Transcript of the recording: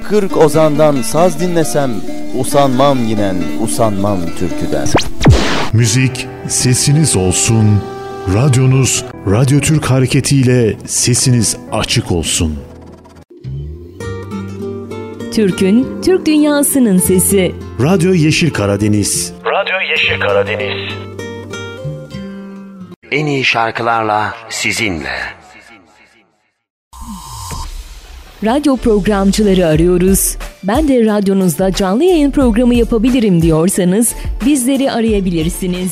40 ozandan saz dinlesem, usanmam yinen, usanmam türküden. Müzik sesiniz olsun. Radyonuz Radyo Türk hareketiyle sesiniz açık olsun. Türk'ün, Türk dünyasının sesi. Radyo Yeşil Karadeniz. Radyo Yeşil Karadeniz. En iyi şarkılarla sizinle. Radyo programcıları arıyoruz. Ben de radyonuzda canlı yayın programı yapabilirim diyorsanız bizleri arayabilirsiniz.